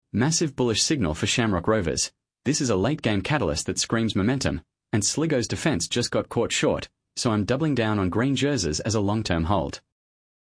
Massive bullish signal for Shamrock Rovers. This is a late-game catalyst that screams momentum, and Sligo's defence just got caught short, so I'm doubling down on green jerseys as a long-term hold.